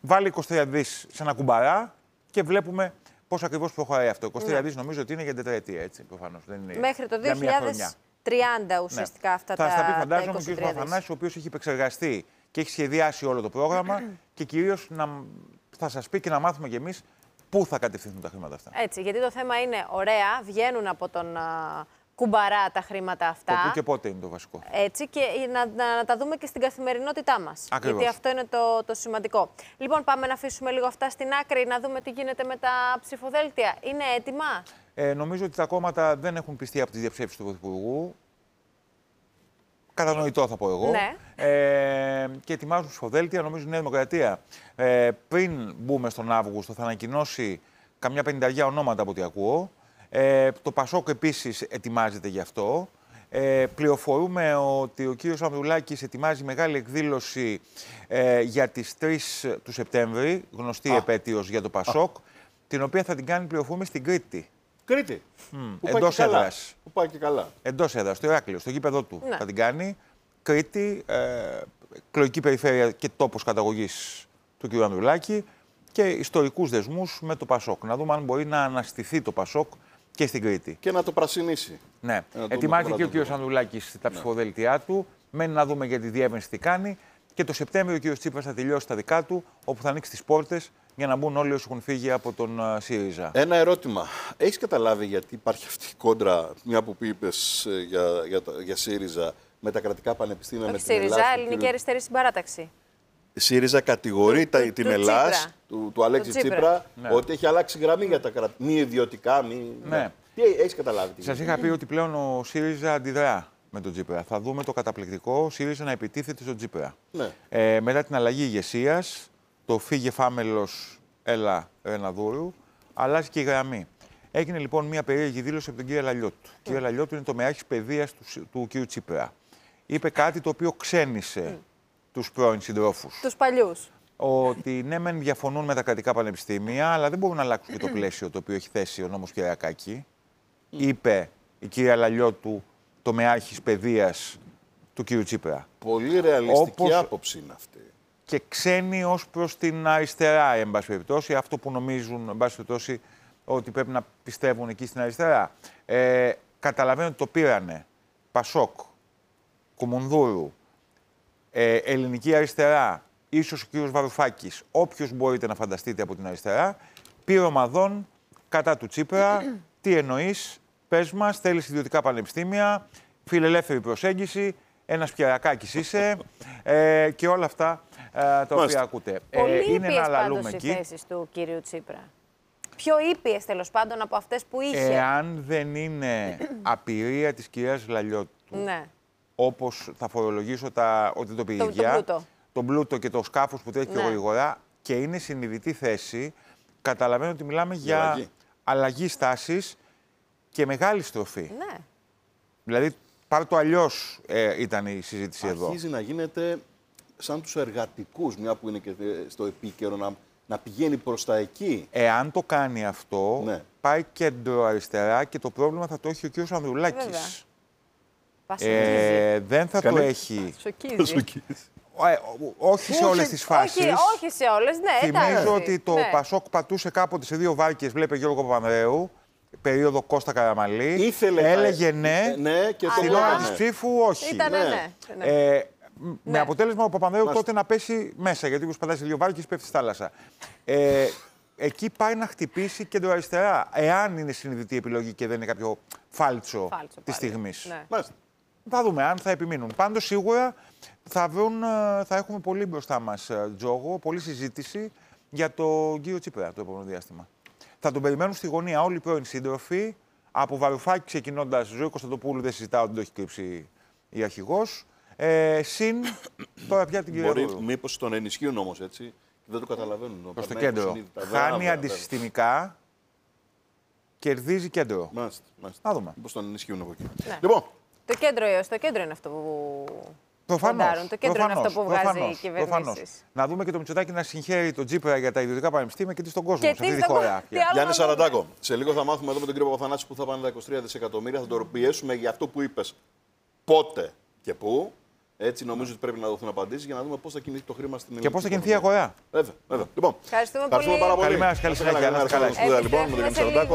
Βάλει 23 δις σε ένα κουμπαρά και βλέπουμε πώς ακριβώς προχωράει αυτό. 23 δις νομίζω ότι είναι για τετραετία, έτσι, προφανώς. Δεν είναι μέχρι το 2030 ουσιαστικά αυτά θα τα. Θα πει, φαντάζομαι, ο κ. 23 Βαρθανάσης, ο οποίος έχει επεξεργαστεί και έχει σχεδιάσει όλο το πρόγραμμα και κυρίως θα σας πει και να μάθουμε κι εμείς πού θα κατευθυνθούν τα χρήματα αυτά. Έτσι, γιατί το θέμα είναι ωραία, βγαίνουν από τον κουμπαρά τα χρήματα αυτά. Το πού και πότε είναι το βασικό. Έτσι, και να τα δούμε και στην καθημερινότητά μας. Ακριβώς. Γιατί αυτό είναι το σημαντικό. Λοιπόν, πάμε να αφήσουμε λίγο αυτά στην άκρη, να δούμε τι γίνεται με τα ψηφοδέλτια. Είναι έτοιμα? Νομίζω ότι τα κόμματα δεν έχουν πιστεί από τις διαψεύσεις του Πρωθυπουργού. Κατανοητό θα πω εγώ. Ναι. Και ετοιμάζουν ψηφοδέλτια. Νομίζω η Νέα Δημοκρατία πριν μπούμε στον Αύγουστο θα ανακοινώσει καμιά 50 ονόματα από ό,τι ακούω. Το Πασόκ επίσης ετοιμάζεται γι' αυτό. Πληροφορούμε ότι ο κύριος Ανδρουλάκης ετοιμάζει μεγάλη εκδήλωση για τις 3 του Σεπτέμβρη, γνωστή επέτειος για το Πασόκ, την οποία θα την κάνει, πληροφορούμε, στην Κρήτη. Κρήτη. Εντός έδρας. Που πάει και καλά. Εντός έδρας, στο Ηράκλειο, στο γήπεδο του Ναι. θα την κάνει. Κρήτη, εκλογική περιφέρεια και τόπος καταγωγής του κ. Ανδρουλάκη και ιστορικούς δεσμούς με το Πασόκ. Να δούμε αν μπορεί να αναστηθεί το Πασόκ και στην Κρήτη. Και να το πρασινίσει. Ναι. Ετοιμάζει και ο κ. Ανδρουλάκης τα ψηφοδέλτιά του. Μένει να δούμε για τη διεύρυνση τι κάνει. Και το Σεπτέμβριο ο κ. Τσίπρας θα τελειώσει τα δικά του, όπου θα ανοίξει τις πόρτες για να μπουν όλοι όσοι έχουν φύγει από τον ΣΥΡΙΖΑ. Ένα ερώτημα. Έχεις καταλάβει γιατί υπάρχει αυτή η κόντρα, μια που είπες για ΣΥΡΙΖΑ, με τα κρατικά πανεπιστήμια, Όχι με την ΣΥΡΙΖΑ, Ελλάδα, Ελληνική Αριστερή Συμπαράταξη. ΣΥΡΙΖΑ κατηγορεί την του Ελλάς, Τσίπρα. του Αλέξη Του Τσίπρα. Τσίπρα, Ναι. ότι έχει αλλάξει γραμμή για τα κράτη. Μη ιδιωτικά, Ναι. Τι έχεις καταλάβει? Σας είχα πει ότι πλέον ο ΣΥΡΙΖΑ αντιδρά με τον Τσίπρα. Θα δούμε το καταπληκτικό ΣΥΡΙΖΑ να επιτίθεται στον Τσίπρα. Ναι. Μετά την αλλαγή ηγεσίας, το φύγε Φάμελος, έλα Ρεναδούρου, αλλάζει και η γραμμή. Έγινε λοιπόν μια περίεργη δήλωση από τον κύριο Λαλιώτου. Ο κύριο Λαλιώτου είναι το μεάρχης παιδείας του κύριου Τσίπρα. Είπε κάτι το οποίο ξένησε τους πρώην συντρόφους. Τους παλιούς. Ότι ναι, μεν διαφωνούν με τα κρατικά πανεπιστήμια, αλλά δεν μπορούν να αλλάξουν και το πλαίσιο το οποίο έχει θέσει ο νόμος Κυριακάκη. Είπε η κυρία Λαλιώτου, το μεάρχης παιδείας του κύριου Τσίπρα. Πολύ ρεαλιστική άποψη είναι αυτή. Και ξένοι ως προς την αριστερά, εν πάση περιπτώσει, αυτό που νομίζουν, εν πάση περιπτώσει, ότι πρέπει να πιστεύουν εκεί στην αριστερά. Καταλαβαίνω ότι το πήρανε Πασόκ, Κουμουνδούρου, Ελληνική Αριστερά, ίσως ο κύριος Βαρουφάκης, όποιος μπορείτε να φανταστείτε από την αριστερά, πήρε ομαδών κατά του Τσίπρα. Τι εννοείς, πες μας, θέλεις ιδιωτικά πανεπιστήμια, φιλελεύθερη προσέγγιση, ένας Πιερακάκης είσαι και όλα αυτά τα οποία ακούτε. Πολύ Είναι ήπιες να λαλούμε πάντως οι εκεί. θέσεις του κύριου Τσίπρα. Πιο ήπιες τέλος πάντων από αυτές που είχε. Εάν δεν είναι απειρία της κυρίας Λαλιώτου, Ναι. όπως θα φορολογήσω ότι το πήγε τον πλούτο και το σκάφος που τρέχει πιο γρήγορα και είναι συνειδητή θέση, καταλαβαίνω ότι μιλάμε για αλλαγή στάσης και μεγάλη στροφή. Ναι. Δηλαδή, πάρ' το αλλιώς ήταν η συζήτηση εδώ. Αρχίζει να γίνεται σαν τους εργατικούς, μια που είναι και στο επίκαιρο, να πηγαίνει προς τα εκεί. Εάν το κάνει αυτό, πάει κέντρο αριστερά και το πρόβλημα θα το έχει ο κ. Ανδρουλάκης. Δεν θα το έχει. Όχι σε όλες τις φάσεις. Όχι σε όλες, ναι. Θυμίζω ότι το Πασόκ πατούσε κάποτε σε 2 βάρκες, βλέπε Γιώργο Παπανδρέου, περίοδο Κώστα Καραμαλή. Έλεγε ναι, και στην ώρα της ψήφου όχι. Με αποτέλεσμα ο Παπανδρέου τότε να πέσει μέσα, γιατί όπως πατάει σε 2 βάρκες πέφτει στη θάλασσα. Εκεί πάει να χτυπήσει κέντρο αριστερά, εάν είναι συνειδητή επιλογή και δεν είναι κάποιο φάλτσο της στιγμής. Θα δούμε αν θα επιμείνουν. Πάντως σίγουρα θα έχουμε πολύ μπροστά μας, Τζόγο, πολλή συζήτηση για τον κύριο Τσίπρα το επόμενο διάστημα. Θα τον περιμένουν στη γωνία όλοι οι πρώην σύντροφοι, από Βαρουφάκη ξεκινώντας, Ζωή Κωνσταντοπούλου δεν συζητάω, δεν το έχει κρύψει η αρχηγός, συν τώρα πια την κυρία Βούλου. Μήπως τον ενισχύουν όμως έτσι και δεν το καταλαβαίνουν. Προς το κέντρο. Χάνει αντισυστημικά, κερδίζει κέντρο. Μάλιστα. Να δούμε. Μήπως τον ενισχύουν από εκεί. Ναι. Λοιπόν. Στο κέντρο είναι αυτό που Προφανώς. Το κέντρο είναι αυτό που βγάζει οι κυβερνήσεις. Να δούμε και το Μητσοτάκη να συγχαίρει τον Τσίπρα για τα ιδιωτικά πανεπιστήμια και τι στον κόσμο, σε αυτή τη χώρα. Γιάννη Σαραντάκο, σε λίγο θα μάθουμε εδώ με τον κύριο Παπαθανάση που θα πάνε τα 23 δισεκατομμύρια. Θα το πιέσουμε για αυτό που είπες πότε και πού. Έτσι, νομίζω ότι πρέπει να δοθούν απαντήσεις για να δούμε πώς θα κινηθεί το χρήμα στην Και πώς θα κινηθεί η αγορά. Βέβαια. Λοιπόν, Ευχαριστούμε πάρα πολύ. Καλημέρα, καλή συνέχεια. Καλημέρα,